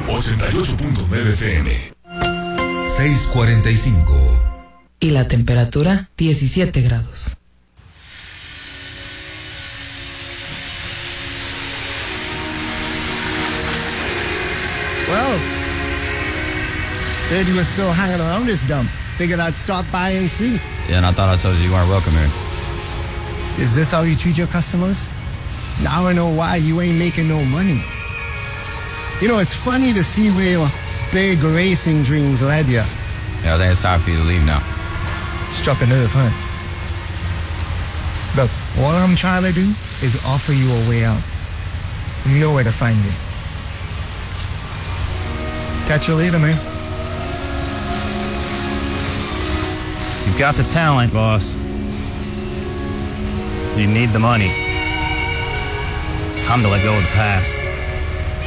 88.9 FM. 6:45. Y la temperatura 17 grados. Well, heard you were still hanging around this dump. Figured I'd stop by and see. Yeah, and I thought I told you weren't welcome here. Is this how you treat your customers? Now I know why you ain't making no money. You know, it's funny to see where your big racing dreams led you. Yeah, I think it's time for you to leave now. Struck a nerve, huh? Look, all I'm trying to do is offer you a way out. You know where to find me. Catch you later, man. You've got the talent, boss. You need the money. It's time to let go of the past.